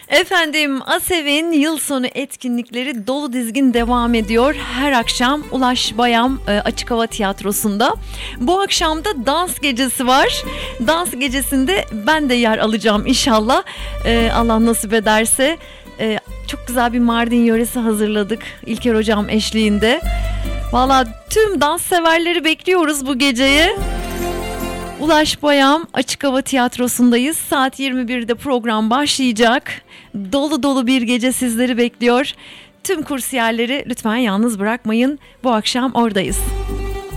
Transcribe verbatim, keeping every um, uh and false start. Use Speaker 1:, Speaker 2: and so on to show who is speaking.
Speaker 1: Efendim, ASEV'in yıl sonu etkinlikleri dolu dizgin devam ediyor. Her akşam Ulaş Bayam e, Açık Hava Tiyatrosu'nda. Bu akşam da dans gecesi var. Dans gecesinde ben de yer alacağım inşallah. E, Allah nasip ederse. E, çok güzel bir Mardin yöresi hazırladık İlker Hocam eşliğinde. Valla tüm dans severleri bekliyoruz bu geceye. Ulaş Bayam Açık Hava Tiyatrosu'ndayız. Saat yirmi birde program başlayacak. Dolu dolu bir gece sizleri bekliyor. Tüm kursiyerleri lütfen yalnız bırakmayın. Bu akşam oradayız.